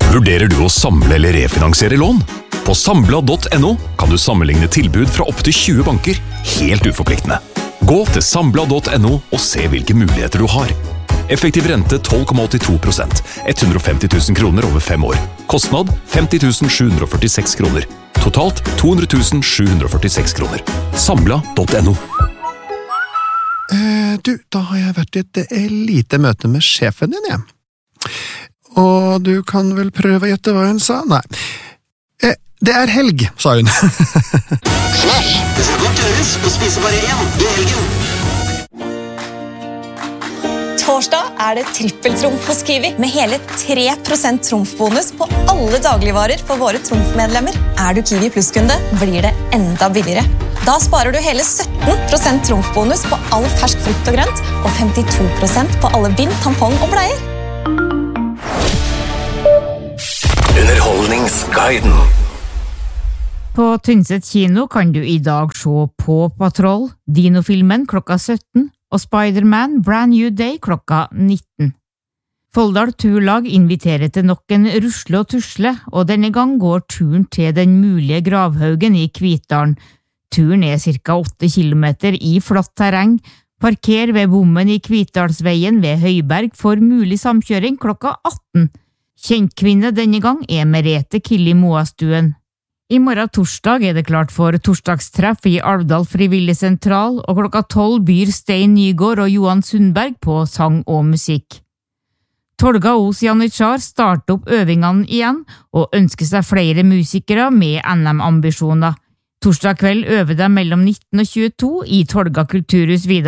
Vurderer du å samle eller refinansiere lån? På Sambla.no kan du sammenligne tilbud fra opp til 20 banker, helt uforpliktende. Gå til Sambla.no og se hvilke muligheter du har. Effektiv rente 12,82%, 150 000 kroner over 5 år. Kostnad 50 746 kroner. Totalt 200 746 kroner. Sambla.no. Da har jeg vært i et lite møte med sjefen din, jeg. Og du kan vel prøve å gjette hva hun sa? Nei. Det er helg, sa hun. Flash, det skal godt gjøres å spise bare én i helgen. Torsdag er det trippeltrumf hos Kiwi, med hele 3% trumfbonus på alle dagligvarer for våre trumfmedlemmer. Er du Kiwi Plus-kunde, blir det enda billigere. Da sparer du hele 17% trumfbonus på all fersk frukt og grønt, og 52% på alle bind, tampong og bleier. Underholdningsguiden. På Tynset kino kan du i dag se Paw Patrol, Dino-filmen klokka 17, og Spider-Man Brand New Day klokka 19. Folldal Turlag inviterer til nok en rusle og tusle, og denne gang går turen til den mulige gravhaugen i Kvitdalen. Turen er ca. 8 kilometer i flott terreng. Parker ved bommen i Kvitdalsveien ved Høyberg for mulig samkjøring klokka 18. Kjentkvinne denne gang er Merete Killi Moastuen. I morgen torsdag er det klart for torsdagstreff i Alvdal Frivillig Sentral, og klokka 12 byr Stein Nygård og Johan Sundberg på sang og musikk. Tolga Os Janitsjar starter opp øvingene igjen, og ønsker seg flere musikere med NM-ambisjoner. Torsdag kveld øver de mellom 19 og 22 i Tolga Kulturhus Vidar.